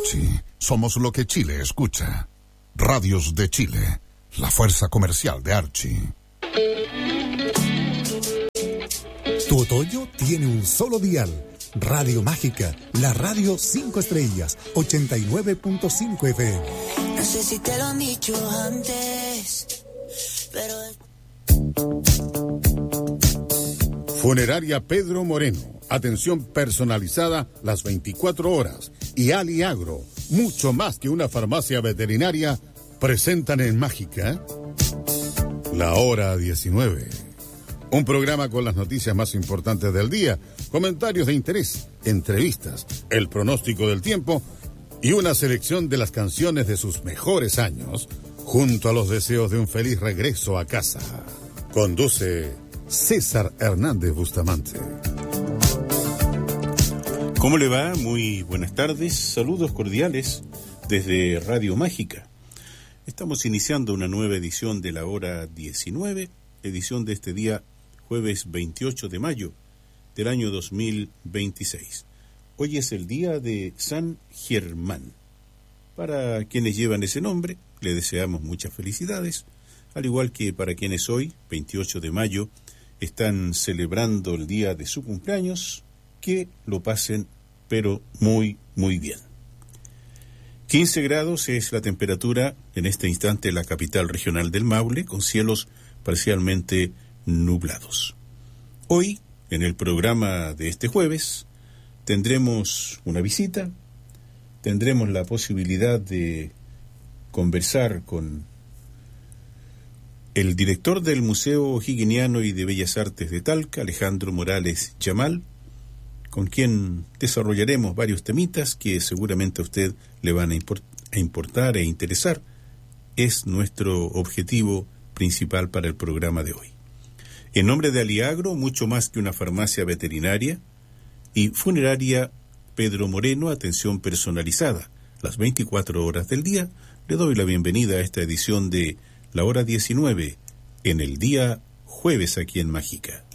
Archie, somos lo que Chile escucha. Radios de Chile, la fuerza comercial de Archie. Tu otoño tiene un solo dial. Radio Mágica, la radio 5 estrellas, 89.5 FM. No sé si te lo han dicho antes, pero... Funeraria Pedro Moreno. Atención personalizada las 24 horas. Y Aliagro, mucho más que una farmacia veterinaria, presentan en Mágica La Hora 19. Un programa con las noticias más importantes del día, comentarios de interés, entrevistas, el pronóstico del tiempo y una selección de las canciones de sus mejores años, junto a los deseos de un feliz regreso a casa. Conduce César Hernández Bustamante. ¿Cómo le va? Muy buenas tardes, saludos cordiales desde Radio Mágica. Estamos iniciando una nueva edición de La Hora 19, edición de este día jueves 28 de mayo del año 2026. Hoy es el día de San Germán. Para quienes llevan ese nombre, le deseamos muchas felicidades, al igual que para quienes hoy, 28 de mayo, están celebrando el día de su cumpleaños, que lo pasen, pero muy, muy bien. 15 grados es la temperatura en este instante en la capital regional del Maule, con cielos parcialmente nublados. Hoy, en el programa de este jueves, tendremos una visita, tendremos la posibilidad de conversar con el director del Museo O'Higginiano y de Bellas Artes de Talca, Alejandro Morales Yamal, con quien desarrollaremos varios temitas que seguramente a usted le van a importar e interesar. Es nuestro objetivo principal para el programa de hoy. En nombre de Aliagro, mucho más que una farmacia veterinaria, y Funeraria Pedro Moreno, atención personalizada las 24 horas del día, le doy la bienvenida a esta edición de La Hora 19, en el día jueves aquí en Mágica.